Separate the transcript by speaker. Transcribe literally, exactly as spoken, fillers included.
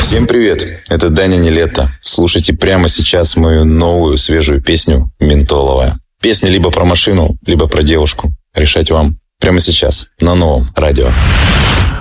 Speaker 1: Всем привет, это Даня Нилетто. Слушайте прямо сейчас мою новую свежую песню «Ментоловая». Песня либо про машину, либо про девушку. Решать вам. Прямо сейчас, на новом радио.